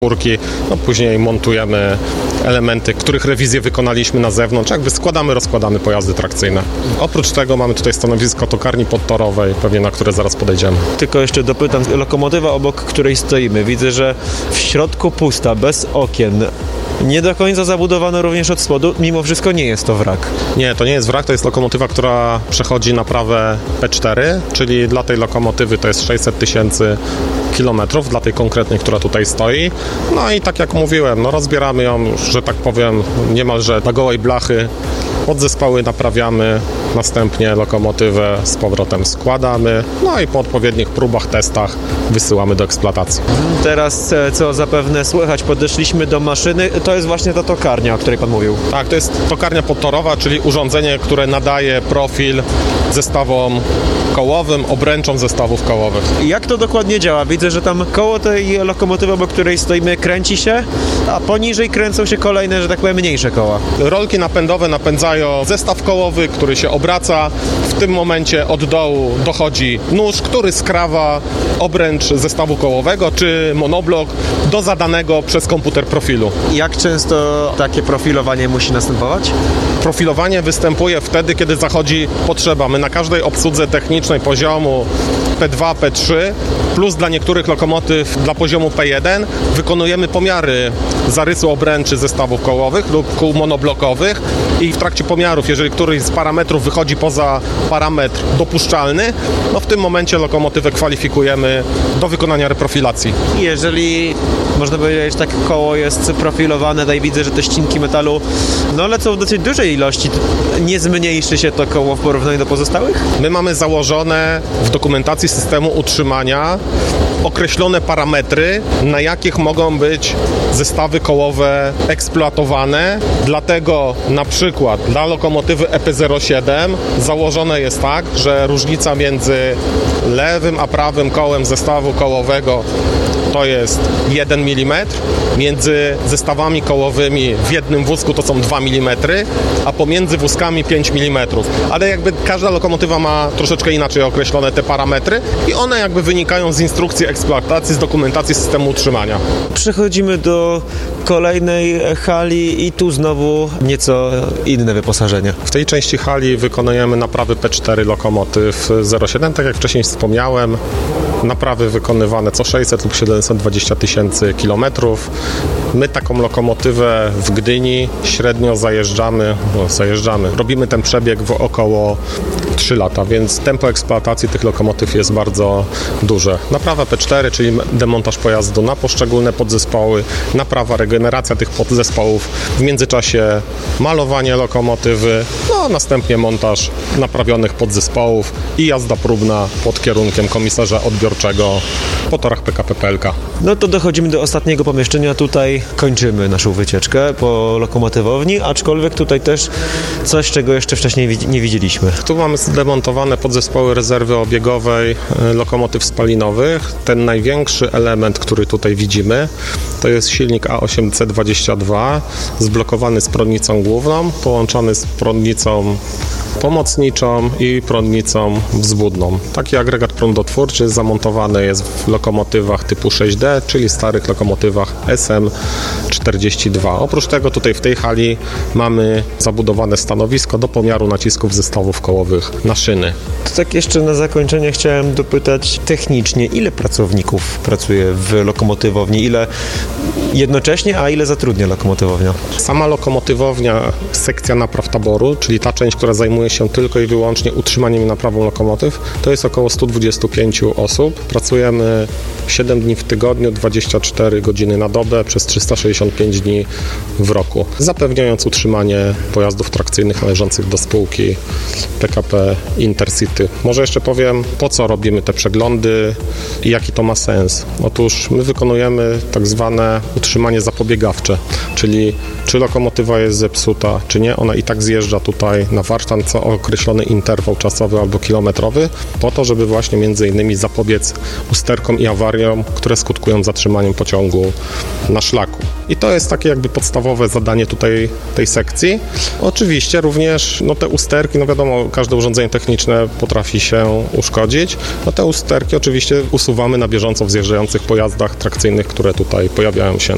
górki, no później montujemy elementy, których rewizję wykonaliśmy na zewnątrz, jakby rozkładamy pojazdy trakcyjne. Oprócz tego mamy tutaj stanowisko tokarni podtorowej, pewnie na które zaraz podejdziemy. Tylko jeszcze dopytam, lokomotywa obok której stoimy, widzę, że w środku pusta, bez okien, nie do końca zabudowana również od spodu, mimo wszystko nie jest to wrak. Nie, to nie jest wrak, to jest lokomotywa, która przechodzi naprawę P4, czyli dla tej lokomotywy to jest 600 000 kilometrów, dla tej konkretnej, która tutaj stoi. No i tak jak mówiłem, no rozbieramy ją, że tak powiem, niemalże na gołej blachy, podzespoły naprawiamy, następnie lokomotywę z powrotem składamy, no i po odpowiednich próbach, testach wysyłamy do eksploatacji. Teraz, co zapewne słychać, podeszliśmy do maszyny, to jest właśnie ta tokarnia, o której Pan mówił. Tak, to jest tokarnia podtorowa, czyli urządzenie, które nadaje profil zestawom kołowym, obręczom zestawów kołowych. Jak to dokładnie działa? Widzę, że tam koło tej lokomotywy, obok której stoimy, kręci się, a poniżej kręcą się kolejne, że tak powiem, mniejsze koła. Rolki napędowe napędzają zestaw kołowy, który się obraca. W tym momencie od dołu dochodzi nóż, który skrawa obręcz zestawu kołowego czy monoblok do zadanego przez komputer profilu. Jak często takie profilowanie musi następować? Profilowanie występuje wtedy, kiedy zachodzi potrzeba. My na każdej obsłudze technicznej poziomu P2, P3 plus dla niektórych lokomotyw dla poziomu P1 wykonujemy pomiary zarysu obręczy zestawów kołowych lub kół monoblokowych i w trakcie pomiarów, jeżeli któryś z parametrów wychodzi poza parametr dopuszczalny, no w tym momencie lokomotywę kwalifikujemy do wykonania reprofilacji. Jeżeli, można powiedzieć, tak koło jest profilowane, tutaj widzę, że te ścinki metalu lecą w dosyć dużej ilości. Nie zmniejszy się to koło w porównaniu do pozostałych? My mamy założone w dokumentacji systemu utrzymania określone parametry, na jakich mogą być zestawy kołowe eksploatowane. Dlatego na przykład dla lokomotywy EP07 założone jest tak, że różnica między lewym a prawym kołem zestawu kołowego to jest 1 mm, między zestawami kołowymi w jednym wózku to są 2 mm, a pomiędzy wózkami 5 mm. Ale jakby każda lokomotywa ma troszeczkę inaczej określone te parametry i one jakby wynikają z instrukcji eksploatacji, z dokumentacji systemu utrzymania. Przechodzimy do kolejnej hali i tu znowu nieco inne wyposażenie. W tej części hali wykonujemy naprawy P4 lokomotyw 07, tak jak wcześniej wspomniałem. Naprawy wykonywane co 600 lub 720 000 kilometrów. My taką lokomotywę w Gdyni średnio zajeżdżamy. Robimy ten przebieg w około 3 lata, więc tempo eksploatacji tych lokomotyw jest bardzo duże. Naprawa P4, czyli demontaż pojazdu na poszczególne podzespoły, naprawa, regeneracja tych podzespołów, w międzyczasie malowanie lokomotywy, następnie montaż naprawionych podzespołów i jazda próbna pod kierunkiem komisarza odbiorczego po torach PKP PLK. No to dochodzimy do ostatniego pomieszczenia. Tutaj kończymy naszą wycieczkę po lokomotywowni, aczkolwiek tutaj też coś, czego jeszcze wcześniej nie widzieliśmy. Tu mamy zdemontowane podzespoły rezerwy obiegowej lokomotyw spalinowych. Ten największy element, który tutaj widzimy, to jest silnik A8C22 zblokowany z prądnicą główną, połączony z prądnicą pomocniczą i prądnicą wzwódną. Taki agregat prądotwórczy zamontowany jest w lokomotywach typu 6D, czyli starych lokomotywach SM42. Oprócz tego tutaj w tej hali mamy zabudowane stanowisko do pomiaru nacisków zestawów kołowych na szyny. To tak jeszcze na zakończenie chciałem dopytać technicznie, ile pracowników pracuje w lokomotywowni, ile jednocześnie, a ile zatrudnia lokomotywownia? Sama lokomotywownia, sekcja napraw taboru, czyli ta część, która zajmuje się tylko i wyłącznie utrzymaniem i naprawą lokomotyw, to jest około 125 osób. Pracujemy 7 dni w tygodniu, 24 godziny na dobę przez 365 dni w roku, zapewniając utrzymanie pojazdów trakcyjnych należących do spółki PKP Intercity. Może jeszcze powiem, po co robimy te przeglądy i jaki to ma sens. Otóż my wykonujemy tak zwane utrzymanie zapobiegawcze, czyli czy lokomotywa jest zepsuta, czy nie, ona i tak zjeżdża tutaj na warsztat co określony interwał czasowy albo kilometrowy, po to, żeby właśnie między innymi zapobiec usterkom i awariom, które skutkują zatrzymaniem pociągu na szlaku. I to jest takie jakby podstawowe zadanie tutaj tej sekcji. Oczywiście również te usterki, wiadomo, każde urządzenie techniczne potrafi się uszkodzić. Te usterki oczywiście usuwamy na bieżąco w zjeżdżających pojazdach trakcyjnych, które tutaj pojawiają się